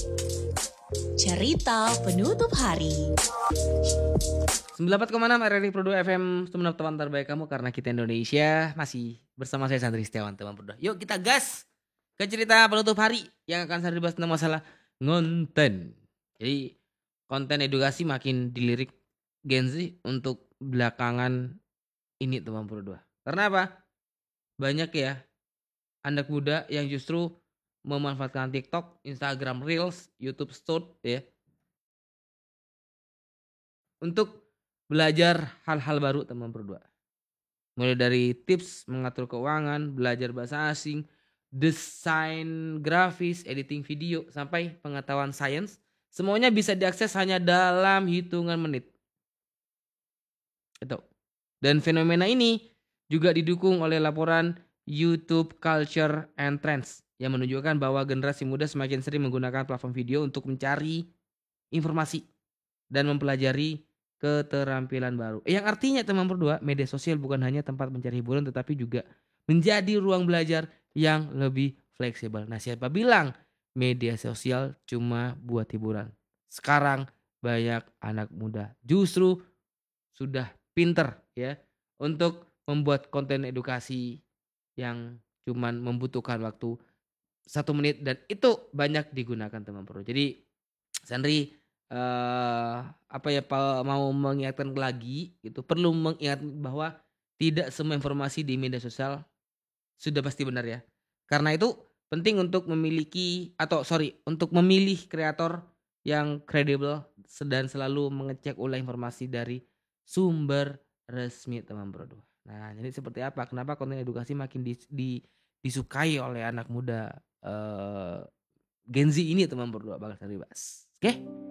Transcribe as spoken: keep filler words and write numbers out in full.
Cerita penutup hari. sembilan puluh empat koma enam R R I Pro dua F M, teman teman terbaik kamu karena kita Indonesia. Masih bersama saya Sandri Setiawan, teman Pro dua. Yuk kita gas ke cerita penutup hari yang akan saya dibahas tentang masalah konten. Jadi konten edukasi makin dilirik Gen Z untuk belakangan ini, teman Pro dua. Karena apa? Banyak ya anak muda yang justru memanfaatkan TikTok, Instagram Reels, YouTube Short ya untuk belajar hal-hal baru, teman Pro dua. Mulai dari tips mengatur keuangan, belajar bahasa asing, desain grafis, editing video, sampai pengetahuan sains, semuanya bisa diakses hanya dalam hitungan menit. Itu. Dan fenomena ini juga didukung oleh laporan YouTube Culture and Trends yang menunjukkan bahwa generasi muda semakin sering menggunakan platform video untuk mencari informasi dan mempelajari keterampilan baru. Yang artinya, teman berdua, media sosial bukan hanya tempat mencari hiburan tetapi juga menjadi ruang belajar yang lebih fleksibel. Nah, siapa bilang media sosial cuma buat hiburan? Sekarang banyak anak muda justru sudah pinter ya untuk membuat konten edukasi yang cuman membutuhkan waktu satu menit dan itu banyak digunakan, teman bro. Jadi Sandri eh apa ya pa- mau mengingatkan lagi gitu, perlu mengingat bahwa tidak semua informasi di media sosial sudah pasti benar ya. Karena itu penting untuk memiliki atau sorry untuk memilih kreator yang kredibel dan selalu mengecek ulang informasi dari sumber resmi, teman bro. Nah, jadi seperti apa? Kenapa konten edukasi makin dis- di- disukai oleh anak muda eh Gen Z ini, teman berdua, bakal saya bahas. Oke?